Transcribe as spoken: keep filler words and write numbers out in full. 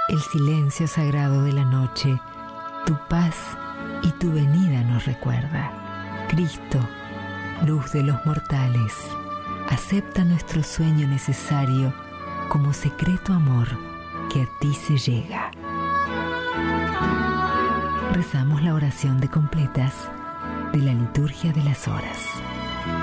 El silencio sagrado de la noche, tu paz y tu venida nos recuerda. Cristo, luz de los mortales, acepta nuestro sueño necesario como secreto amor que a ti se llega. Rezamos la oración de completas de la liturgia de las horas.